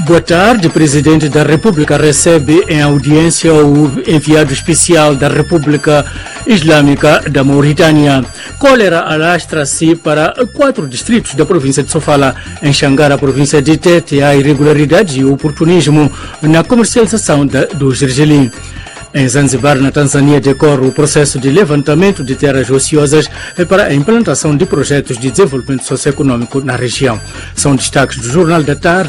Boa tarde. O Presidente da República recebe em audiência o enviado especial da República Islâmica da Mauritânia. Cólera alastra-se para 4 distritos da província de Sofala. Em Xangara, província de Tete, há irregularidade e oportunismo na comercialização dos gergelim. Em Zanzibar, na Tanzânia, decorre o processo de levantamento de terras ociosas para a implantação de projetos de desenvolvimento socioeconômico na região. São destaques do Jornal da Tarde.